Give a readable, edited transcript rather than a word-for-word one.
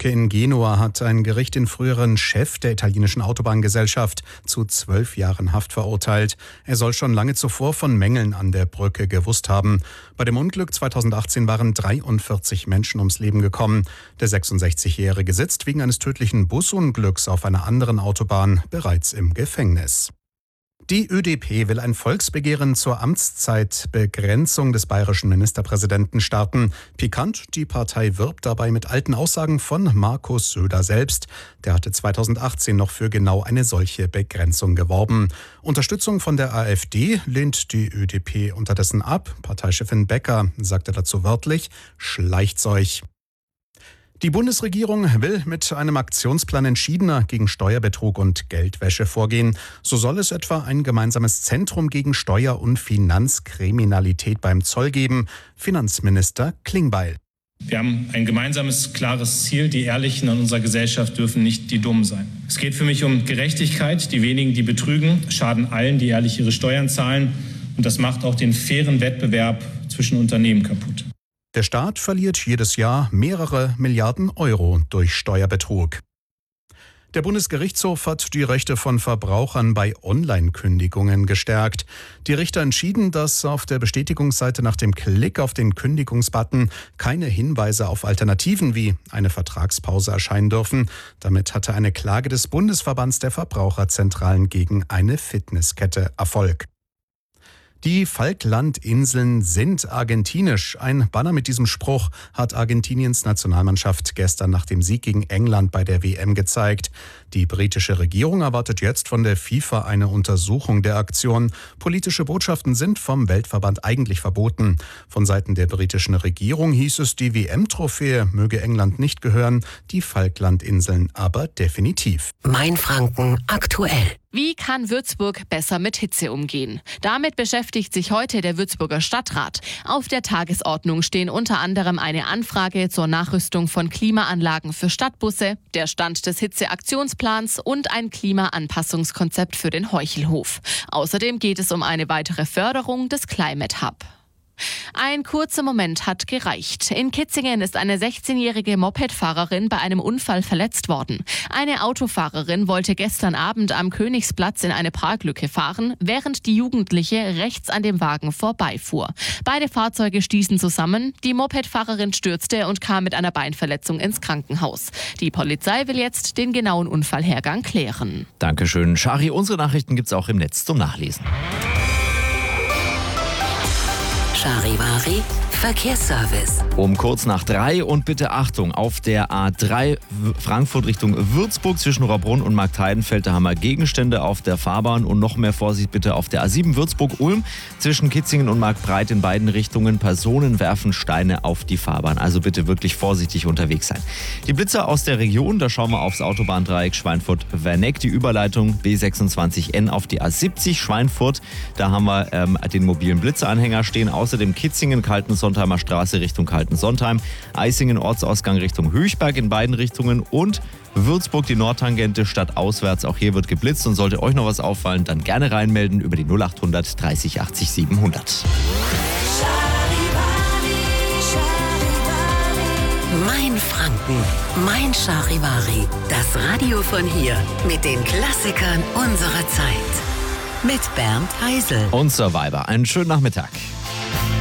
Brücke in Genua hat ein Gericht den früheren Chef der italienischen Autobahngesellschaft zu 12 Jahren Haft verurteilt. Er soll schon lange zuvor von Mängeln an der Brücke gewusst haben. Bei dem Unglück 2018 waren 43 Menschen ums Leben gekommen. Der 66-Jährige sitzt wegen eines tödlichen Busunglücks auf einer anderen Autobahn bereits im Gefängnis. Die ÖDP will ein Volksbegehren zur Amtszeitbegrenzung des bayerischen Ministerpräsidenten starten. Pikant, die Partei wirbt dabei mit alten Aussagen von Markus Söder selbst. Der hatte 2018 noch für genau eine solche Begrenzung geworben. Unterstützung von der AfD lehnt die ÖDP unterdessen ab. Parteichefin Becker sagte dazu wörtlich: Schleicht's euch. Die Bundesregierung will mit einem Aktionsplan entschiedener gegen Steuerbetrug und Geldwäsche vorgehen. So soll es etwa ein gemeinsames Zentrum gegen Steuer- und Finanzkriminalität beim Zoll geben. Finanzminister Klingbeil. Wir haben ein gemeinsames, klares Ziel. Die Ehrlichen in unserer Gesellschaft dürfen nicht die Dummen sein. Es geht für mich um Gerechtigkeit. Die wenigen, die betrügen, schaden allen, die ehrlich ihre Steuern zahlen. Und das macht auch den fairen Wettbewerb zwischen Unternehmen kaputt. Der Staat verliert jedes Jahr mehrere Milliarden Euro durch Steuerbetrug. Der Bundesgerichtshof hat die Rechte von Verbrauchern bei Online-Kündigungen gestärkt. Die Richter entschieden, dass auf der Bestätigungsseite nach dem Klick auf den Kündigungsbutton keine Hinweise auf Alternativen wie eine Vertragspause erscheinen dürfen. Damit hatte eine Klage des Bundesverbands der Verbraucherzentralen gegen eine Fitnesskette Erfolg. Die Falklandinseln sind argentinisch. Ein Banner mit diesem Spruch hat Argentiniens Nationalmannschaft gestern nach dem Sieg gegen England bei der WM gezeigt. Die britische Regierung erwartet jetzt von der FIFA eine Untersuchung der Aktion. Politische Botschaften sind vom Weltverband eigentlich verboten. Von Seiten der britischen Regierung hieß es, die WM-Trophäe möge England nicht gehören, die Falklandinseln aber definitiv. Mainfranken aktuell. Wie kann Würzburg besser mit Hitze umgehen? Damit beschäftigt sich heute der Würzburger Stadtrat. Auf der Tagesordnung stehen unter anderem eine Anfrage zur Nachrüstung von Klimaanlagen für Stadtbusse, der Stand des Hitzeaktionsplans und ein Klimaanpassungskonzept für den Heuchelhof. Außerdem geht es um eine weitere Förderung des Climate Hub. Ein kurzer Moment hat gereicht. In Kitzingen ist eine 16-jährige Mopedfahrerin bei einem Unfall verletzt worden. Eine Autofahrerin wollte gestern Abend am Königsplatz in eine Parklücke fahren, während die Jugendliche rechts an dem Wagen vorbeifuhr. Beide Fahrzeuge stießen zusammen, die Mopedfahrerin stürzte und kam mit einer Beinverletzung ins Krankenhaus. Die Polizei will jetzt den genauen Unfallhergang klären. Dankeschön, Shari. Unsere Nachrichten gibt's auch im Netz zum Nachlesen. Charivari Verkehrsservice. Um kurz nach 3 und bitte Achtung, auf der A3 Frankfurt Richtung Würzburg zwischen Rohrbrunn und Marktheidenfeld, da haben wir Gegenstände auf der Fahrbahn und noch mehr Vorsicht bitte auf der A7 Würzburg-Ulm zwischen Kitzingen und Marktbreit in beiden Richtungen. Personen werfen Steine auf die Fahrbahn, also bitte wirklich vorsichtig unterwegs sein. Die Blitzer aus der Region, da schauen wir aufs Autobahndreieck Schweinfurt-Werneck, die Überleitung B26N auf die A70 Schweinfurt, da haben wir den mobilen Blitzeranhänger stehen, außerdem Kitzingen, Kaltensonntheimer Straße Richtung Kaltensontheim, Eisingen Ortsausgang Richtung Höchberg in beiden Richtungen und Würzburg die Nordtangente stadtauswärts. Auch hier wird geblitzt und sollte euch noch was auffallen, dann gerne reinmelden über die 0800 30 80 700. Mainfranken, mein Charivari. Das Radio von hier mit den Klassikern unserer Zeit. Mit Bernd Heisel Und Survivor. Einen schönen Nachmittag.